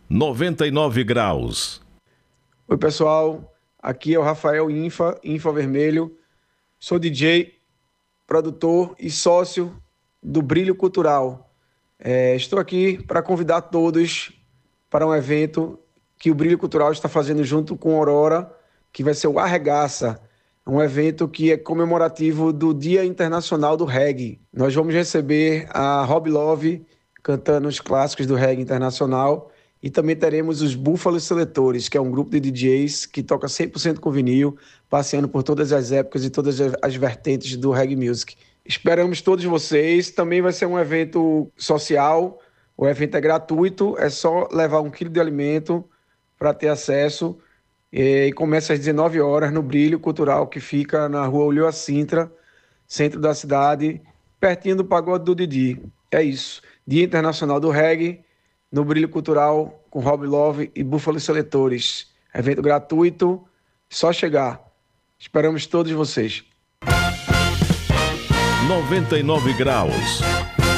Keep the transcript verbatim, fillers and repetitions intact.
noventa e nove graus. Oi, pessoal. Aqui é o Rafael Infa, Infa Vermelho. Sou D J, produtor e sócio do Brilho Cultural. É, estou aqui para convidar todos para um evento que o Brilho Cultural está fazendo junto com Aurora, que vai ser o Arregaça, um evento que é comemorativo do Dia Internacional do Reggae. Nós vamos receber a Rob Love cantando os clássicos do reggae internacional e também teremos os Búfalos Seletores, que é um grupo de D Js que toca cem por cento com vinil, passeando por todas as épocas e todas as vertentes do reggae music. Esperamos todos vocês. Também vai ser um evento social. O evento é gratuito, é só levar um quilo de alimento para ter acesso. E começa às dezenove horas no Brilho Cultural, que fica na rua Ulloa Sintra, centro da cidade, pertinho do Pagode do Didi. É isso. Dia Internacional do Reggae, no Brilho Cultural, com Rob Love e Búfalos Seletores. Evento gratuito, só chegar. Esperamos todos vocês. noventa e nove graus.